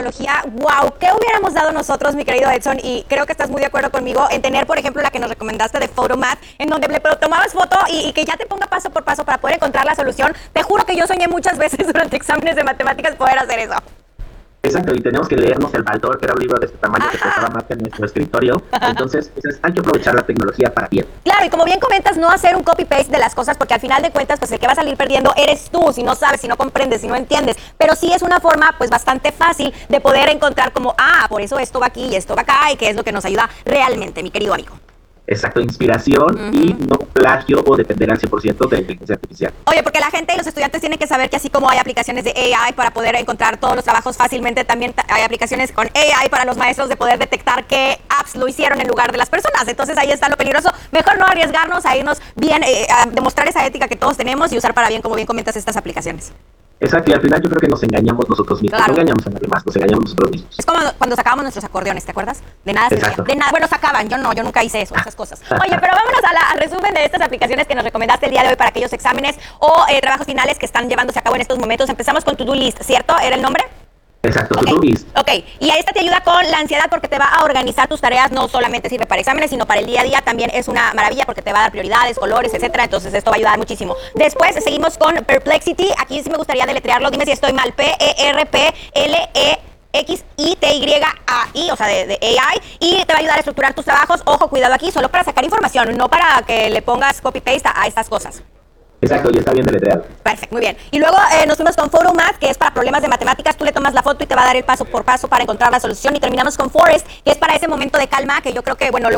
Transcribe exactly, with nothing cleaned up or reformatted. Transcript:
tecnología, wow, ¿qué hubiéramos dado nosotros, mi querido Edson? Y creo que estás muy de acuerdo conmigo en tener, por ejemplo, la que nos recomendaste de Photomat, en donde le tomabas foto y, y que ya te ponga paso por paso para poder encontrar la solución. Te juro que yo soñé muchas veces durante exámenes de matemáticas poder hacer eso. Exacto, y tenemos que leernos El Baldor, que era un libro de este tamaño. Ajá. Que pesaba más que en nuestro escritorio. Ajá. Entonces, pues, hay que aprovechar la tecnología para bien. Claro, y como bien comentas, no hacer un copy-paste de las cosas, porque al final de cuentas, pues el que va a salir perdiendo eres tú, si no sabes, si no comprendes, si no entiendes. Pero sí es una forma, pues, bastante fácil de poder encontrar como, ah, por eso esto va aquí y esto va acá, y que es lo que nos ayuda realmente, mi querido amigo. Exacto, inspiración uh-huh. y no plagio o depender al cien por ciento de la inteligencia artificial. Oye, porque la gente y los estudiantes tienen que saber que así como hay aplicaciones de A I para poder encontrar todos los trabajos fácilmente, también hay aplicaciones con A I para los maestros de poder detectar qué apps lo hicieron en lugar de las personas. Entonces ahí está lo peligroso. Mejor no arriesgarnos a irnos bien, eh, a demostrar esa ética que todos tenemos y usar para bien, como bien comentas, estas aplicaciones. Exacto, y al final yo creo que nos engañamos nosotros mismos, claro. No engañamos a nadie más, nos engañamos nosotros mismos. Es como cuando sacábamos nuestros acordeones, ¿te acuerdas? De nada, Exacto. de nada, bueno, sacaban, yo no, yo nunca hice eso, esas cosas. Oye, pero vámonos a la, al resumen de estas aplicaciones que nos recomendaste el día de hoy para aquellos exámenes o eh, trabajos finales que están llevándose a cabo en estos momentos. Empezamos con To-Do List, ¿cierto? ¿Era el nombre? Exacto, okay. To-Do List. Ok, y esta te ayuda con la ansiedad porque te va a organizar tus tareas, no solamente sirve para exámenes, sino para el día a día, también es una maravilla porque te va a dar prioridades, colores, etcétera, entonces esto va a ayudar muchísimo. Después seguimos con Perplexity, aquí sí me gustaría deletrearlo, dime si estoy mal, P E R P L E X I T Y A I, o sea, de, de A I, y te va a ayudar a estructurar tus trabajos, ojo, cuidado aquí, solo para sacar información, no para que le pongas copy-paste a, a estas cosas. Exacto, y está bien deletreado. Perfecto, muy bien. Y luego eh, nos fuimos con Photomat, que es para problemas de matemáticas. Tú le tomas la foto y te va a dar el paso por paso para encontrar la solución. Y terminamos con Forest, que es para ese momento de calma, que yo creo que, bueno, lo